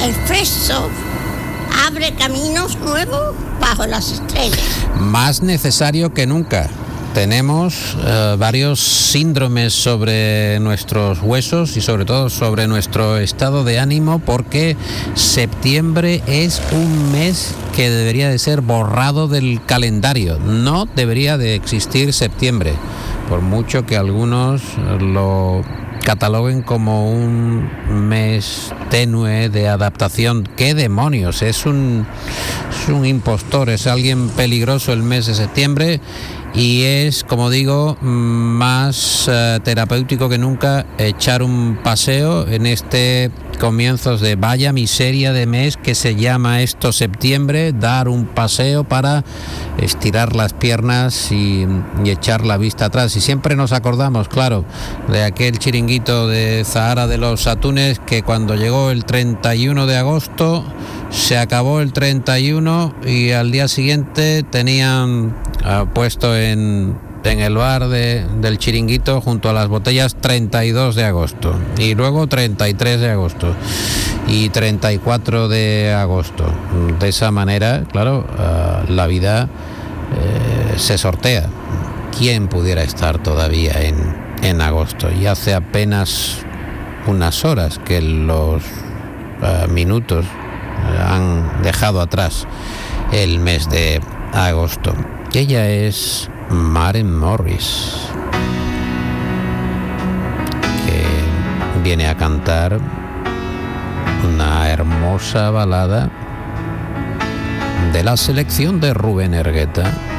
El fresco abre caminos nuevos bajo las estrellas. Más necesario que nunca. Tenemos varios síndromes sobre nuestros huesos y sobre todo sobre nuestro estado de ánimo, porque septiembre es un mes que debería de ser borrado del calendario. No debería de existir septiembre, por mucho que algunos lo cataloguen como un mes tenue de adaptación. ¡Qué demonios! Es un impostor, es alguien peligroso el mes de septiembre. Y es, como digo, más terapéutico que nunca echar un paseo en este comienzos de vaya miseria de mes que se llama esto septiembre, dar un paseo para estirar las piernas y echar la vista atrás. Y siempre nos acordamos, claro, de aquel chiringuito de Zahara de los Atunes, que cuando llegó el 31 de agosto se acabó el 31 y al día siguiente tenían puesto en el bar del chiringuito junto a las botellas 32 de agosto y luego 33 de agosto y 34 de agosto. De esa manera, claro, la vida se sortea. ¿Quién pudiera estar todavía en agosto? Y hace apenas unas horas que los minutos han dejado atrás el mes de agosto. Ella es Maren Morris, que viene a cantar una hermosa balada de la selección de Rubén Hergueta,